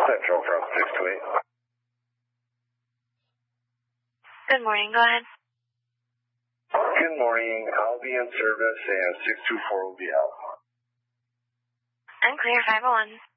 Central from 628. Good morning, go ahead. Good morning. I'll be in service and 624 will be out. I'm clear, 501.